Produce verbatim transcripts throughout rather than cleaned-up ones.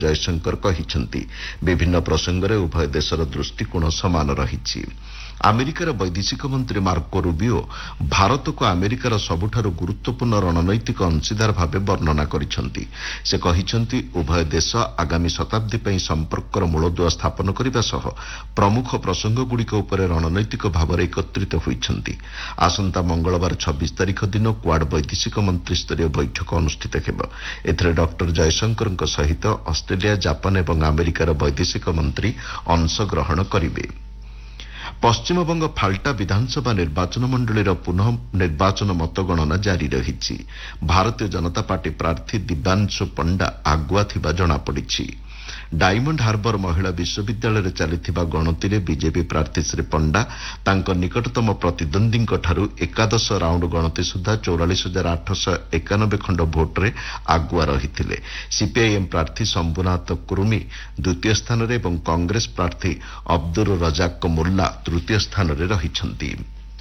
जयशंकर कहिसंती विभिन्न प्रसंगरे उभय देशर दृष्टिकोण समान रहिछि। अमेरिकार वैदेशिक मंत्री मार्को रूबियो भारत को अमेरिकार सबुठारु गुरुत्वपूर्ण रणनैतिक अंशीदार भावे वर्णना करिसंती। से कहिसंती उभय देश आगामी शताब्दी पई संपर्कर मूलदुआ स्थापन करबा सह प्रमुख प्रसंगगुड़िक उपरे रणनैतिक भाव एकत्रित होइछंती। आसंता मंगलवार छब्बीस तारिख दिन क्वाड वैदेशिक मंत्री स्तरीय बैठक अनुष्ठित हेब। एथिरे डॉक्टर जयशंकर सहित ऑस्ट्रेलिया, जापान एवं अमेरिकार वैदेशिक मंत्री अंशग्रहण करिवे। पश्चिमबंग फाल्टा विधानसभा निर्वाचन मंडलीर पुनः निर्वाचन मतगणना जारी रही। भारतीय जनता पार्टी प्रार्थी दिव्यांशु पंडा आगुआ थिबा जଣାपड़िछि। डायमंड हार्बर महिला विश्वविद्यालय चलिथिबा गणतिरे बीजेपी प्रार्थी श्री पंडा तांको निकटतम प्रतिद्वंदी ठारू एकादश राउंड गणति सुधा चौरालीस हजार आठश एकानबे खंड भोट्रे आगुआ रही। सीपीआईएम प्रार्थी शंभुनाथ कुरुमी द्वितीय स्थान रे एवं कांग्रेस प्रार्थी अब्दुर रजाक मुल्ला तृतीय स्थान रे रहिछंती।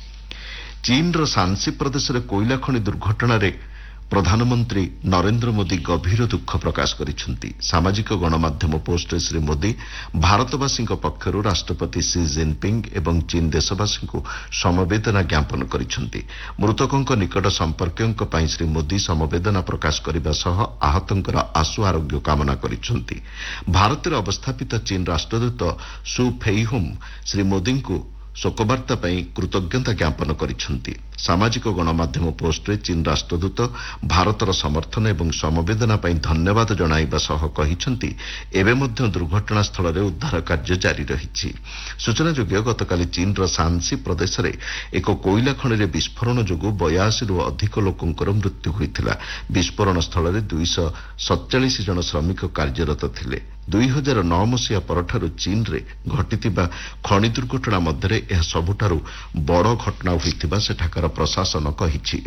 चीन शांसी प्रदेश रे कोयला खनि दुर्घटना रे प्रधानमंत्री नरेंद्र मोदी गभीर दुख प्रकाश करिसंती। सामाजिक गणमाध्यम पोस्ट श्री मोदी भारतवासी पक्षरु राष्ट्रपति सी जिनपिंग एवं चीन देशवासी को समवेदना ज्ञापन करिसंती। मृतकों निकट संपर्कों पई श्री मोदी समवेदना प्रकाश करबा सह आहतंकर आशु आरोग्य कामना करिसंती। भारत अवस्थापित चीन राष्ट्रदूत सु फेइहुम श्री मोदी को शोकबार्ता पई कृतज्ञता ज्ञापन करिसंती। सामाजिक गणमाध्यम पोस्टरे चीन राष्ट्रदूत भारतर समर्थन एवं समवेदना पई धन्यवाद जणाइबा सह कहिसंती एबे मध्य दुर्घटना स्थल रे उद्धार कार्य जारी रहिछि। सूचनायोग्य गतकाली चीन शांसी प्रदेश रे एक कोयला खनि रे विस्फोरण जोगु बयासी रु अधिक लोकंकर मृत्यु होइथिला। विस्फोरण स्थल रे दुई सौ सैंतालीस जन श्रमिक कार्यरत थिले। दुई हजार नौ मसीहा परठारु चीन रे घटिथिबा खनि दुर्घटना मध्यरे यह सबुठारु बड़ घटना होइथिबा सेठाकार प्रशासन कहिछि।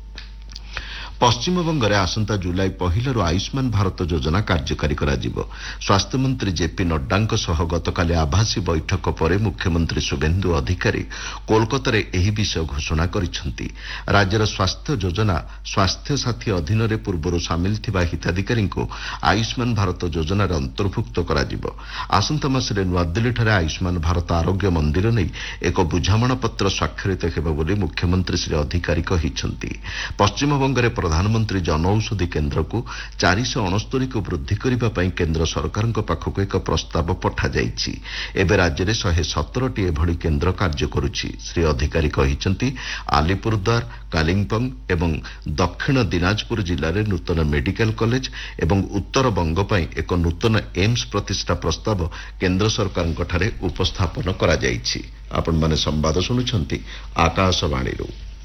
पश्चिमबंगरे आसंता जुलाई पहिलरु आयुष्मान भारत योजना कार्यकारी कराजिबो। स्वास्थ्य मंत्री जेपी नड्डांक सह गतकाली आभासी बैठक पर मुख्यमंत्री शुभेन्दु अधिकारी कोलकाता एही विषय घोषणा करिसंती। राज्यर स्वास्थ्य योजना स्वास्थ्य साथी अधीन रे पूर्वरु शामिल थिबा हिताधिकारी को आयुष्मान भारत योजना रे अंतर्भुक्त कराजिबो। आसंता मासरे नुआदिल्ली ठारे आयुष्मान भारत आरोग्य मंदिर नै एक बुझामणा पत्र स्वाक्षरित हेबो बोली मुख्यमंत्री श्री अधिकारी कहिसंती। पश्चिमबंगरे प्रधानमंत्री जनऔषधि केन्द्र को चार सौ अणस्तरी को वृद्धि करने पर केन्द्र सरकार पाखक एक प्रस्ताव पठा जाइछि। एबे राज्य में शहे सतर टी एभली केन्द्र कार्य करुछि। श्री अधिकारी कहिसंती आलिपुरद्वार, कालिंपंग एवं दक्षिण दिनाजपुर जिले में नूतन मेडिकल कॉलेज एवं उत्तर बंग पई एक नूतन एम्स प्रतिष्ठा प्रस्ताव केन्द्र सरकार ठारे उपस्थापन करा जाइछि। आपण माने संवाद सुनुछंती आकाशवाणी।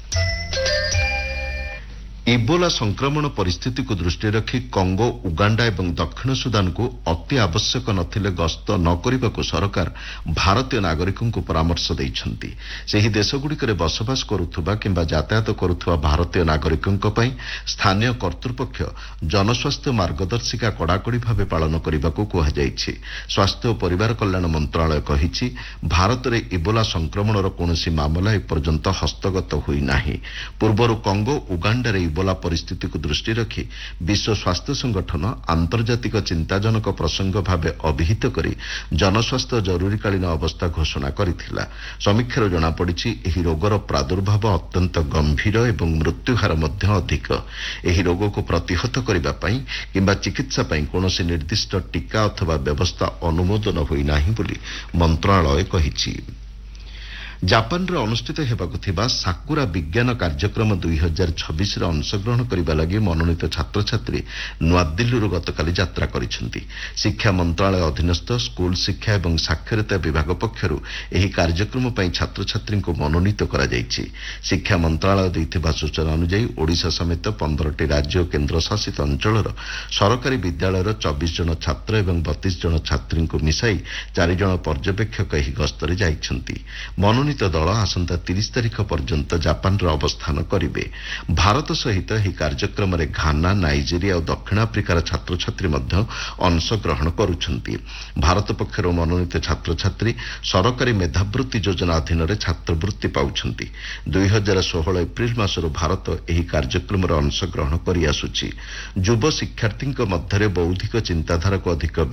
इबोला संक्रमण परिस्थिति को दृष्टि रखी कंगो, उगांडा एवं दक्षिण सुदान को अति आवश्यक नथिले गस्त न करिबाकू सरकार भारतीय नागरिकों को परामर्श दैछंती। सेही देशगुड़िकरे बसवास करुथुबा किंबा यातायात करुथुबा भारतीय नागरिकों पई स्थानीय कर्तृपक्ष जनस्वास्थ्य मार्गदर्शिका कड़ाकड़ी भावे पालन करिबाकू कुहा जाइछि। स्वास्थ्य और परिवार कल्याण मंत्रालय कहिछि भारत में इबोला संक्रमणर कोनोसी मामला एपर्यंत हस्तगत होई नाही। पूर्वरु कंगो, उगांडा इबोला परिस्थिति को दृष्टि रखी विश्व स्वास्थ्य संगठन आंतर्जातिक चिंताजनक प्रसंग भावे अभिहित करी जनस्वास्थ्य जरूरीकालीन अवस्था घोषणा करिथिला। समीक्षार जଣାपड़िछि एही रोगर प्रादुर्भाव अत्यंत गंभीर एवं मृत्युहार मध्य अधिक। एही रोग को प्रतिहत करिबा पई किंबा चिकित्सा पई कोनोसी निर्दिष्ट टीका अथवा व्यवस्था अनुमोदन होई नाही बोली मंत्रालय कहिछि। जापान रे अनुष्ठित हेबाकु थिबा साकुरा विज्ञान कार्यक्रम दुई हजार छब्बीस रे अंशग्रहण करिबा लागि मनोनीत छात्र छात्री नुआदिल्ली गतकाली यात्रा करिसंती। शिक्षा मंत्रालय अधीनस्थ स्कूल शिक्षा एवं साक्षरता विभाग पक्षरु एही कार्यक्रम पई छात्र छात्री को मनोनीत करा जाइछि। शिक्षा मंत्रालय दैथिबा सूचना अनुसार ओडिशा समेत पंद्रह टी राज्य और केन्द्र शासित अंचलर सरकारी विद्यालयर चौबीस जन छात्र एवं बत्तीस जन छात्री को मिसाई चार जन पर्यवेक्षक एही गस्तरे जाइछंती। मनोनीत ମନୋନୀତ ଦଳ ଆସନ୍ତା ତିରିଶ ତାରିଖ ପର୍ଯ୍ୟନ୍ତ ଜାପାନରେ ଅବସ୍ଥାନ କରିବେ। ଭାରତ ସହିତ ଏହି କାର୍ଯ୍ୟକ୍ରମରେ ଘାନା, ନାଇଜେରିଆ ଓ ଦକ୍ଷିଣ ଆଫ୍ରିକାର ଛାତ୍ରଛାତ୍ରୀ ମଧ୍ୟ ଅଂଶଗ୍ରହଣ କରୁଛନ୍ତି। ଭାରତ ପକ୍ଷରୁ ମନୋନୀତ ଛାତ୍ରଛାତ୍ରୀ ସରକାରୀ ମେଧାବୃତ୍ତି ଯୋଜନା ଅଧୀନରେ ଛାତ୍ରବୃତ୍ତି ପାଉଛନ୍ତି। ଦୁଇ ହଜାର ଷୋହଳ ଏପ୍ରିଲ ମାସରୁ ଭାରତ ଏହି କାର୍ଯ୍ୟକ୍ରମରେ ଅଂଶଗ୍ରହଣ କରିଆସୁଛି। ଯୁବ ଶିକ୍ଷାର୍ଥୀଙ୍କ ମଧ୍ୟରେ ବୌଦ୍ଧିକ ଚିନ୍ତାଧାରାକୁ ଅଧିକ